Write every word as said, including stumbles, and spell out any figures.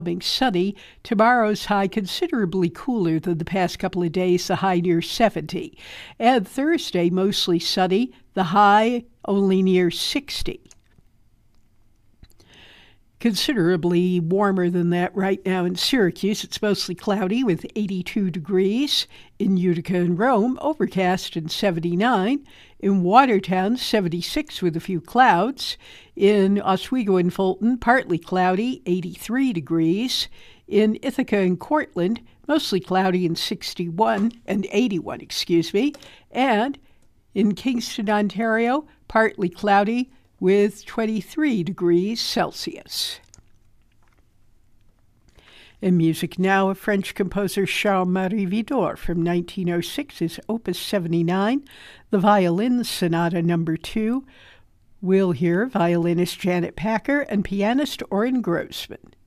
Being sunny. Tomorrow's high considerably cooler than the past couple of days, the high near seventy. And Thursday, mostly sunny, the high only near sixty. Considerably warmer than that right now in Syracuse. It's mostly cloudy with eighty-two degrees. In Utica and Rome, overcast and seventy-nine. In Watertown, seventy-six with a few clouds. In Oswego and Fulton, partly cloudy, eighty-three degrees. In Ithaca and Cortland, mostly cloudy and sixty-one, and eighty-one, excuse me. And in Kingston, Ontario, partly cloudy with twenty-three degrees Celsius. In music now, a French composer, Charles-Marie Widor, from nineteen oh six, is Opus seventy-nine, the Violin Sonata number two. We'll hear violinist Janet Packer and pianist Orin Grossman.